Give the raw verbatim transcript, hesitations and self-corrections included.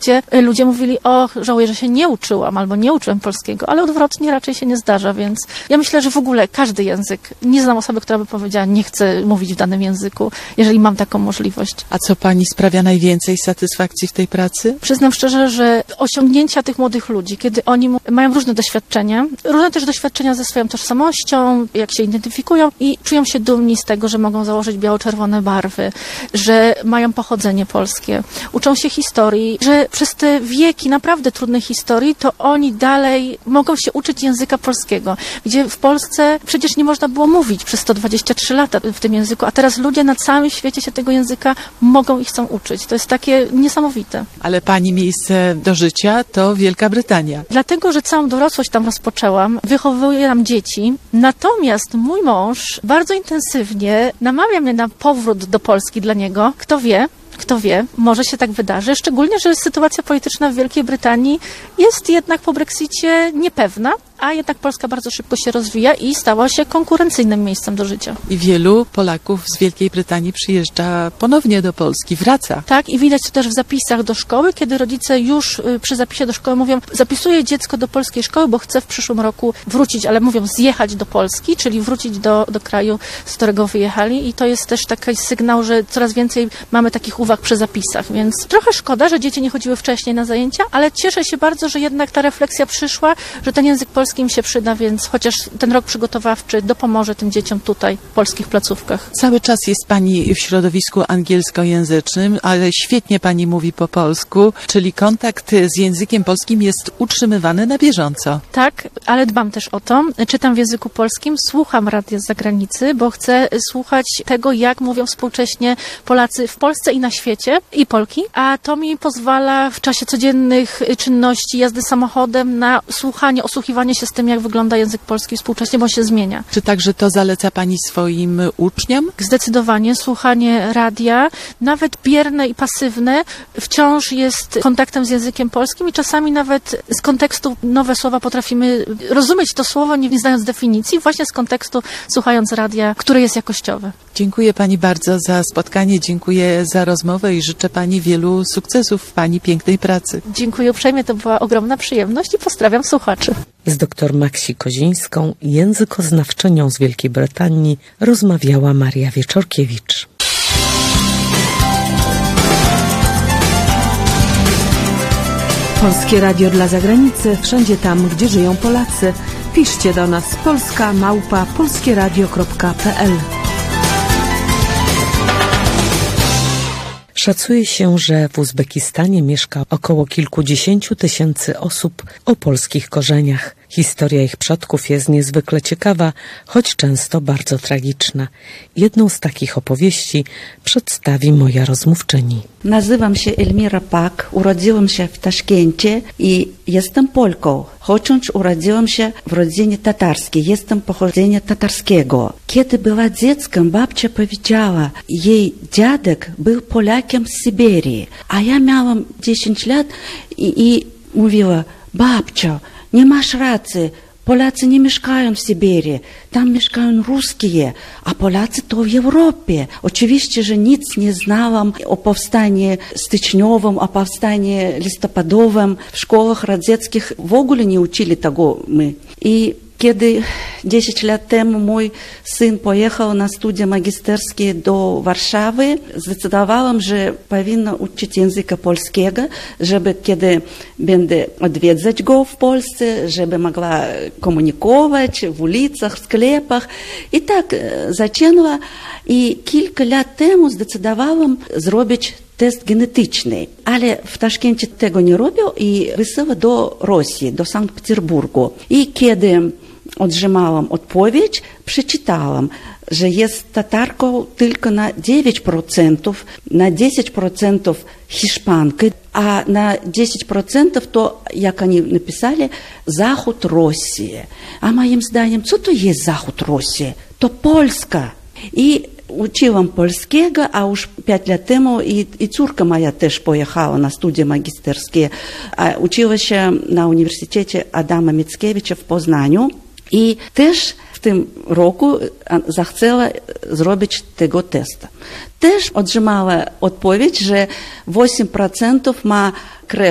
gdzie ludzie mówili, o, żałuję, że się nie uczyłam albo nie uczyłem polskiego, ale odwrotnie raczej się nie zdarza, więc ja myślę, że w ogóle każdy język, nie znam osoby, która by powiedziała, nie chcę mówić w danym języku, jeżeli mam taką możliwość. A co pani sprawia najwięcej satysfakcji w tej pracy? Przyznam szczerze, że osiągnięcia tych młodych ludzi, kiedy oni mają różne doświadczenia, różne też doświadczenia ze swoją tożsamością, jak się identyfikują i czują się dumni z tego, że mogą założyć biało-czerwone barwy, że mają pochodzenie polskie, uczą się historii, że przez te wieki naprawdę trudnej historii, to oni dalej mogą się uczyć języka polskiego, gdzie w Polsce przecież nie można było mówić przez sto dwadzieścia trzy lata w tym języku, a teraz ludzie na całym świecie się tego języka mogą i chcą uczyć. To jest takie niesamowite. Ale pani miejsce do życia to Wielka Brytania. Dlatego, że całą dorosłość tam rozpoczęłam, wychowuję tam dzieci, natomiast mój mąż bardzo intensywnie namawia mnie na powrót do Polski dla niego. Kto wie? Kto wie, może się tak wydarzy, szczególnie, że sytuacja polityczna w Wielkiej Brytanii jest jednak po Brexicie niepewna, a jednak Polska bardzo szybko się rozwija i stała się konkurencyjnym miejscem do życia. I wielu Polaków z Wielkiej Brytanii przyjeżdża ponownie do Polski, wraca. Tak, i widać to też w zapisach do szkoły, kiedy rodzice już przy zapisie do szkoły mówią, zapisuję dziecko do polskiej szkoły, bo chcę w przyszłym roku wrócić, ale mówią zjechać do Polski, czyli wrócić do, do kraju, z którego wyjechali i to jest też taki sygnał, że coraz więcej mamy takich uwag przy zapisach, więc trochę szkoda, że dzieci nie chodziły wcześniej na zajęcia, ale cieszę się bardzo, że jednak ta refleksja przyszła, że ten język polski im się przyda, więc chociaż ten rok przygotowawczy dopomoże tym dzieciom tutaj w polskich placówkach. Cały czas jest pani w środowisku angielskojęzycznym, ale świetnie pani mówi po polsku, czyli kontakt z językiem polskim jest utrzymywany na bieżąco. Tak, ale dbam też o to. Czytam w języku polskim, słucham radia z zagranicy, bo chcę słuchać tego, jak mówią współcześnie Polacy w Polsce i na świecie, i Polki, a to mi pozwala w czasie codziennych czynności, jazdy samochodem na słuchanie, osłuchiwanie się z tym, jak wygląda język polski współcześnie, bo się zmienia. Czy także to zaleca pani swoim uczniom? Zdecydowanie. Słuchanie radia, nawet bierne i pasywne, wciąż jest kontaktem z językiem polskim i czasami nawet z kontekstu nowe słowa potrafimy rozumieć to słowo, nie znając definicji, właśnie z kontekstu słuchając radia, które jest jakościowe. Dziękuję pani bardzo za spotkanie, dziękuję za rozmowę i życzę pani wielu sukcesów w pani pięknej pracy. Dziękuję uprzejmie, to była ogromna przyjemność i pozdrawiam słuchaczy. Z doktor Maksi Kozińską, językoznawczynią z Wielkiej Brytanii, rozmawiała Maria Wieczorkiewicz. Polskie Radio dla zagranicy, wszędzie tam, gdzie żyją Polacy. Piszcie do nas polska małpa polskieradio kropka pe el. Szacuje się, że w Uzbekistanie mieszka około kilkudziesięciu tysięcy osób o polskich korzeniach. Historia ich przodków jest niezwykle ciekawa, choć często bardzo tragiczna. Jedną z takich opowieści przedstawi moja rozmówczyni. Nazywam się Elmira Pak, urodziłam się w Taszkencie i jestem Polką, chociaż urodziłam się w rodzinie tatarskiej, jestem pochodzenia tatarskiego. Kiedy była dzieckiem, babcia powiedziała, jej dziadek był Polakiem z Syberii, a ja miałam dziesięć lat i, i mówiła, babcia, nie masz racji, Polacy nie mieszkają w Syberii, tam mieszkają ruskie, a Polacy to w Europie. Oczywiście, że nic nie znałam o powstaniu styczniowym, o powstaniu listopadowym. W szkołach radzieckich w ogóle nie uczyli tego my. I kiedy dziesięć lat temu mój syn pojechał na studia magisterskie do Warszawy, zdecydowałam, że powinna uczyć języka polskiego, żeby kiedy będę odwiedzać go w Polsce, żeby mogła komunikować w ulicach, w sklepach. I tak zaczęła i kilka lat temu zdecydowałam zrobić test genetyczny, ale w Taszkencie tego nie robił i wysyłał do Rosji, do Sankt Petersburgu. I kiedy otrzymałam odpowiedź, przeczytałam, że jest tatarką tylko na dziewięć procentów, na dziesięć procentów Hiszpanki, a na dziesięć procentów to, jak oni napisali, zachód Rosji. A moim zdaniem, co to jest zachód Rosji? To Polska. I uczyłam polskiego, a już pięć lat temu i, i córka moja też pojechała na studia magisterskie. A uczyła się na Uniwersytecie Adama Mickiewicza w Poznaniu i też w tym roku zechciała zrobić tego testa. Też otrzymała odpowiedź, że osiem procentów ma